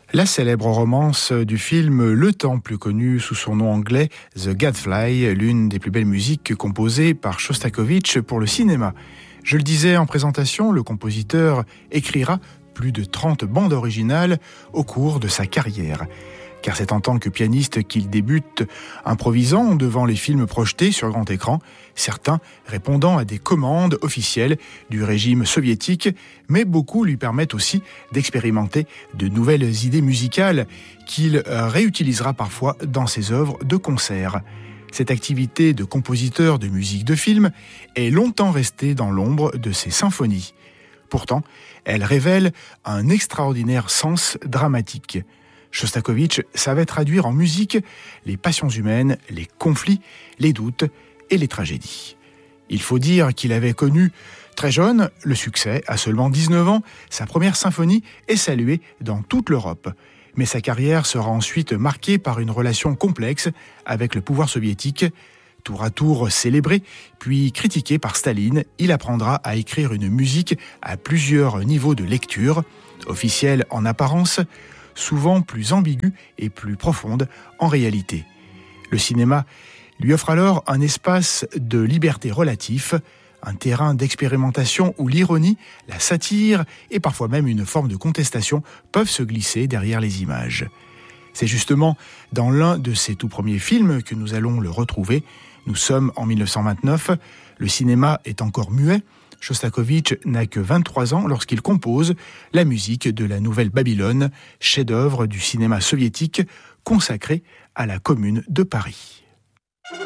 La célèbre romance du film Le Temps, plus connu sous son nom anglais The Gadfly, l'une des plus belles musiques composées par Shostakovich pour le cinéma. Je le disais en présentation, le compositeur écrira plus de 30 bandes originales au cours de sa carrière. Car c'est en tant que pianiste qu'il débute improvisant devant les films projetés sur grand écran, certains répondant à des commandes officielles du régime soviétique, mais beaucoup lui permettent aussi d'expérimenter de nouvelles idées musicales qu'il réutilisera parfois dans ses œuvres de concert. Cette activité de compositeur de musique de film est longtemps restée dans l'ombre de ses symphonies. Pourtant, elle révèle un extraordinaire sens dramatique. Shostakovich savait traduire en musique les passions humaines, les conflits, les doutes et les tragédies. Il faut dire qu'il avait connu très jeune le succès. À seulement 19 ans, sa première symphonie est saluée dans toute l'Europe. Mais sa carrière sera ensuite marquée par une relation complexe avec le pouvoir soviétique. Tour à tour célébré, puis critiqué par Staline, il apprendra à écrire une musique à plusieurs niveaux de lecture, officielle en apparence, souvent plus ambiguë et plus profonde en réalité. Le cinéma lui offre alors un espace de liberté relatif, un terrain d'expérimentation où l'ironie, la satire et parfois même une forme de contestation peuvent se glisser derrière les images. C'est justement dans l'un de ses tout premiers films que nous allons le retrouver. Nous sommes en 1929, le cinéma est encore muet. Shostakovich n'a que 23 ans lorsqu'il compose la musique de la Nouvelle Babylone, chef-d'œuvre du cinéma soviétique consacré à la Commune de Paris.